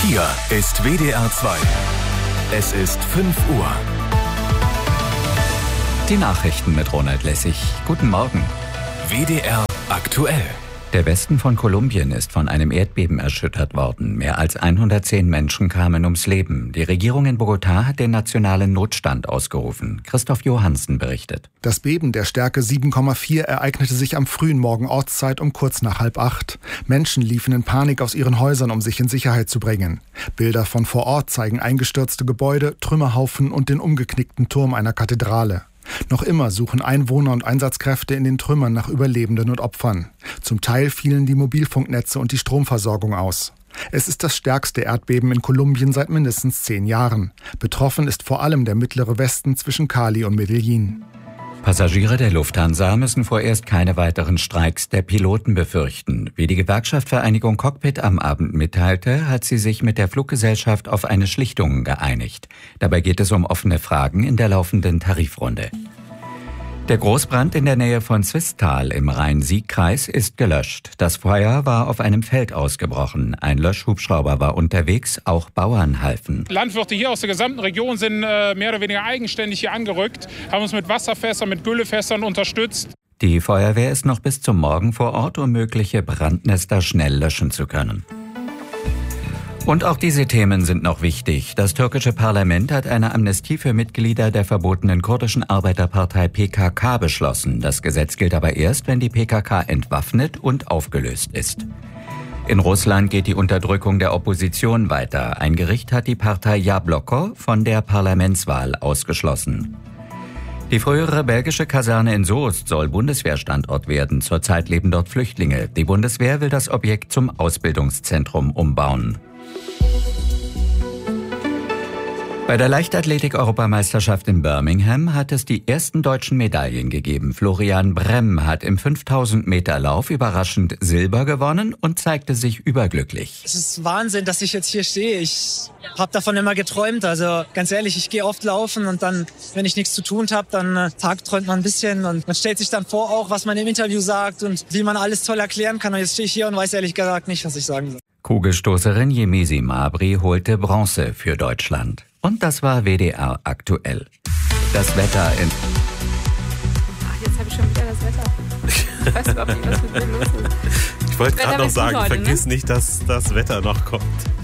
Hier ist WDR 2. Es ist 5 Uhr. Die Nachrichten mit Ronald Lessig. Guten Morgen. WDR aktuell. Der Westen von Kolumbien ist von einem Erdbeben erschüttert worden. Mehr als 110 Menschen kamen ums Leben. Die Regierung in Bogotá hat den nationalen Notstand ausgerufen. Christoph Johansen berichtet. Das Beben der Stärke 7,4 ereignete sich am frühen Morgen Ortszeit um kurz nach 7:30. Menschen liefen in Panik aus ihren Häusern, um sich in Sicherheit zu bringen. Bilder von vor Ort zeigen eingestürzte Gebäude, Trümmerhaufen und den umgeknickten Turm einer Kathedrale. Noch immer suchen Einwohner und Einsatzkräfte in den Trümmern nach Überlebenden und Opfern. Zum Teil fielen die Mobilfunknetze und die Stromversorgung aus. Es ist das stärkste Erdbeben in Kolumbien seit mindestens 10 Jahren. Betroffen ist vor allem der mittlere Westen zwischen Cali und Medellin. Passagiere der Lufthansa müssen vorerst keine weiteren Streiks der Piloten befürchten. Wie die Gewerkschaft Vereinigung Cockpit am Abend mitteilte, hat sie sich mit der Fluggesellschaft auf eine Schlichtung geeinigt. Dabei geht es um offene Fragen in der laufenden Tarifrunde. Der Großbrand in der Nähe von Swisttal im Rhein-Sieg-Kreis ist gelöscht. Das Feuer war auf einem Feld ausgebrochen. Ein Löschhubschrauber war unterwegs, auch Bauern halfen. Landwirte hier aus der gesamten Region sind mehr oder weniger eigenständig hier angerückt, haben uns mit Wasserfässern, mit Güllefässern unterstützt. Die Feuerwehr ist noch bis zum Morgen vor Ort, um mögliche Brandnester schnell löschen zu können. Und auch diese Themen sind noch wichtig. Das türkische Parlament hat eine Amnestie für Mitglieder der verbotenen kurdischen Arbeiterpartei PKK beschlossen. Das Gesetz gilt aber erst, wenn die PKK entwaffnet und aufgelöst ist. In Russland geht die Unterdrückung der Opposition weiter. Ein Gericht hat die Partei Jabloko von der Parlamentswahl ausgeschlossen. Die frühere belgische Kaserne in Soest soll Bundeswehrstandort werden. Zurzeit leben dort Flüchtlinge. Die Bundeswehr will das Objekt zum Ausbildungszentrum umbauen. Bei der Leichtathletik-Europameisterschaft in Birmingham hat es die ersten deutschen Medaillen gegeben. Florian Bremm hat im 5000-Meter-Lauf überraschend Silber gewonnen und zeigte sich überglücklich. Es ist Wahnsinn, dass ich jetzt hier stehe. Ich habe davon immer geträumt. Also ganz ehrlich, ich gehe oft laufen und dann, wenn ich nichts zu tun habe, dann tagträumt man ein bisschen und man stellt sich dann vor, auch was man im Interview sagt und wie man alles toll erklären kann. Und jetzt stehe ich hier und weiß ehrlich gesagt nicht, was ich sagen soll. Kugelstoßerin Yemisi Mabry holte Bronze für Deutschland. Und das war WDR aktuell. Das Wetter in... Jetzt habe ich schon wieder das Wetter. Ich weiß überhaupt nicht, was mit mir los ist. Ich wollte gerade noch sagen, heute, vergiss nicht, dass das Wetter noch kommt.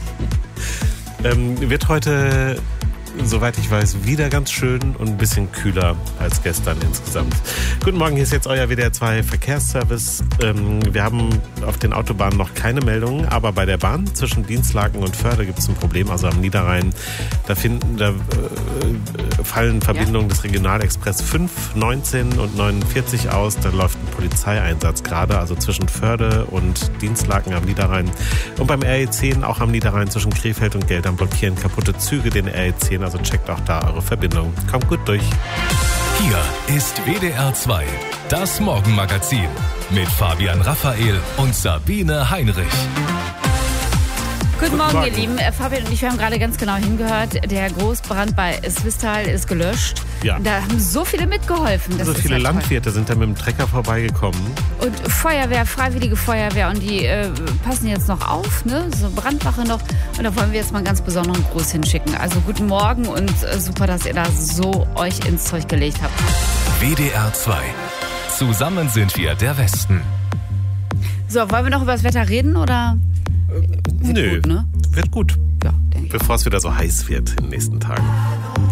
Wird heute, soweit ich weiß, wieder ganz schön und ein bisschen kühler als gestern insgesamt. Guten Morgen, hier ist jetzt euer WDR 2 Verkehrsservice. Wir haben auf den Autobahnen noch keine Meldungen, aber bei der Bahn zwischen Dienstlaken und Förde gibt es ein Problem, also am Niederrhein. Da fallen Verbindungen des Regionalexpress 5, 19 und 49 aus. Da läuft ein Polizeieinsatz gerade, also zwischen Förde und Dienstlaken am Niederrhein. Und beim RE10 auch am Niederrhein zwischen Krefeld und Geldern blockieren kaputte Züge den RE10. Also checkt auch da eure Verbindung. Kommt gut durch. Hier ist WDR 2, das Morgenmagazin mit Fabian Raphael und Sabine Heinrich. Guten Morgen, ihr Lieben. Fabian und ich, wir haben gerade ganz genau hingehört. Der Großbrand bei Swisttal ist gelöscht. Ja. Da haben so viele mitgeholfen. Das so viele Landwirte sind da mit dem Trecker vorbeigekommen. Und Feuerwehr, Freiwillige Feuerwehr. Und die passen jetzt noch auf, ne? So Brandwache noch. Und da wollen wir jetzt mal einen ganz besonderen Gruß hinschicken. Also guten Morgen und super, dass ihr da so euch ins Zeug gelegt habt. WDR 2. Zusammen sind wir der Westen. So, wollen wir noch über das Wetter reden, oder? Nö, gut, ne? Wird gut. Ja, denke ich. Bevor es wieder so heiß wird in den nächsten Tagen.